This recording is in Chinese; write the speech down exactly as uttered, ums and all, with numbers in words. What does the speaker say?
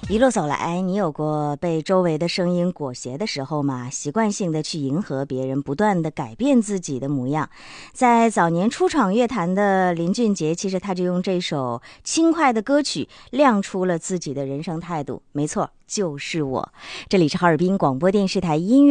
一路走来，你有过被周围的声音裹挟的时候吗？习惯性的去迎合别人，不断的改变自己的模样。在早年初闯乐坛的林俊杰，其实他就用这首轻快的歌曲亮出了自己的人生态度。没错，就是我。这里是哈尔滨广播电视台音乐